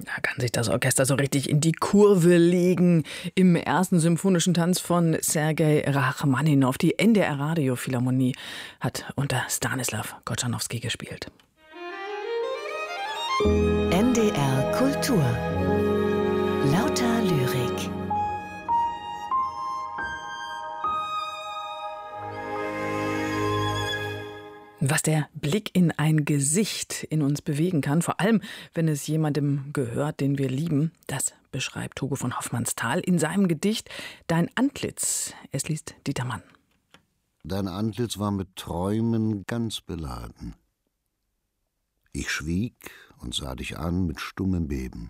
Da kann sich das Orchester so richtig in die Kurve legen. Im ersten symphonischen Tanz von Sergei Rachmaninow. Die NDR Radiophilharmonie hat unter Stanislaw Kotschanowski gespielt. NDR Kultur. Lauter Lyrik. Was der Blick in ein Gesicht in uns bewegen kann, vor allem wenn es jemandem gehört, den wir lieben, das beschreibt Hugo von Hofmannsthal in seinem Gedicht Dein Antlitz. Es liest Dieter Mann. Dein Antlitz war mit Träumen ganz beladen. Ich schwieg und sah dich an mit stummem Beben.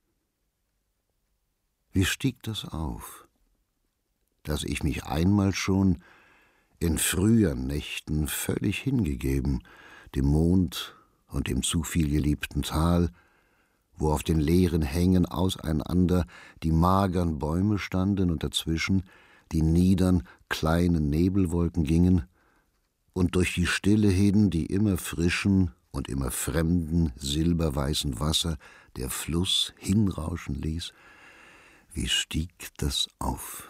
Wie stieg das auf, dass ich mich einmal schon in früheren Nächten völlig hingegeben, dem Mond und dem zu viel geliebten Tal, wo auf den leeren Hängen auseinander die magern Bäume standen und dazwischen die niedern, kleinen Nebelwolken gingen und durch die Stille hin die immer frischen und immer fremden, silberweißen Wasser der Fluss hinrauschen ließ. Wie stieg das auf?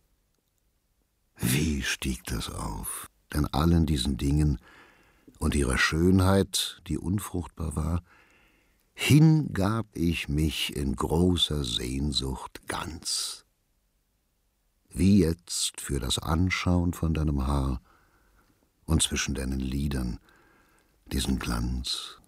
Wie stieg das auf? Denn allen diesen Dingen und ihrer Schönheit, die unfruchtbar war, hingab ich mich in großer Sehnsucht ganz. Wie jetzt für das Anschauen von deinem Haar und zwischen deinen Lidern diesen Glanz